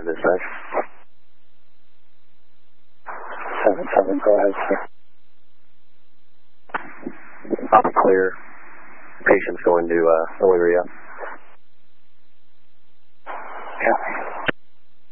dispatch. 7-7, go ahead, sir. I'll be clear. Patient's going to Elyria. Copy.